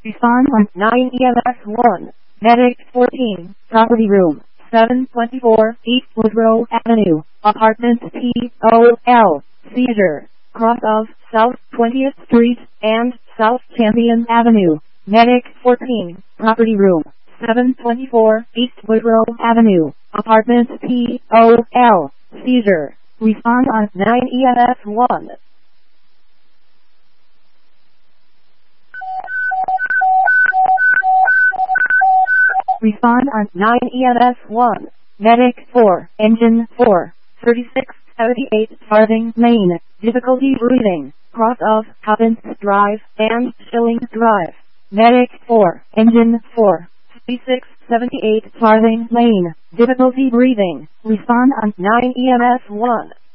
Respond on 9 EMS 1. Medic 14. Property room 724 East Woodrow Avenue. Apartment POL. Seizure. Cross of South 20th Street and South Champion Avenue. Medic 14. Property room 724 East Woodrow Avenue. Apartment POL. Seizure. Respond on 9 EMS 1. Respond on 9 EMS 1. Medic 4. Engine 4. 3678 Farthing Lane. Difficulty breathing. Cross of Coppins Drive and Schilling Drive. Medic 4. Engine 4. 3678 Farthing Lane. Difficulty breathing. Respond on 9 EMS 1.